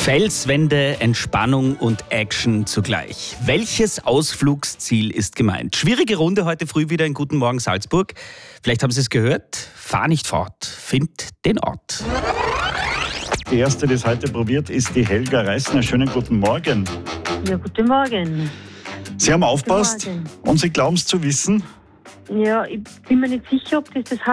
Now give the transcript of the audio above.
Felswände, Entspannung und Action zugleich. Welches Ausflugsziel ist gemeint? Schwierige Runde heute früh wieder in Guten Morgen Salzburg. Vielleicht haben Sie es gehört. Fahr nicht fort, find den Ort. Die erste, die es heute probiert, ist die Helga Reisner. Schönen guten Morgen. Ja, guten Morgen. Sie haben aufpasst Morgen. und Sie glauben es zu wissen. Ja, ich bin mir nicht sicher, ob das